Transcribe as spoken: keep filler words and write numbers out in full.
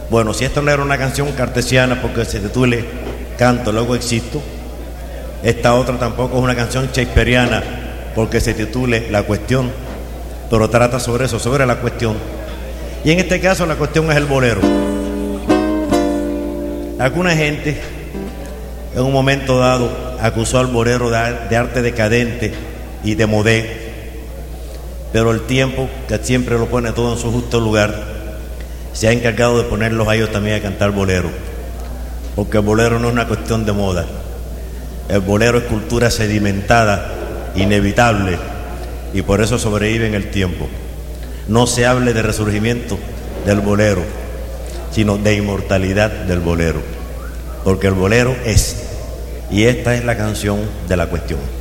Bueno, si esta no era una canción cartesiana porque se titule Canto, luego existo, esta otra tampoco es una canción shakespeariana porque se titule La cuestión, pero trata sobre eso, sobre la cuestión. Y en este caso la cuestión es el bolero. Alguna gente en un momento dado acusó al bolero de arte decadente y de modé, pero el tiempo, que siempre lo pone todo en su justo lugar, se ha encargado de ponerlos a ellos también a cantar bolero, porque el bolero no es una cuestión de moda. El bolero es cultura sedimentada, inevitable, y por eso sobrevive en el tiempo. No se hable de resurgimiento del bolero, sino de inmortalidad del bolero, porque el bolero es, y esta es la canción de la cuestión.